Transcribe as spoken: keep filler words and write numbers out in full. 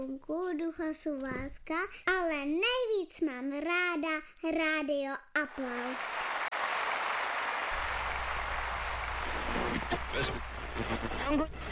Ducha Slovácka, ale nejvíc mám ráda Rádio Aplaus. Yes.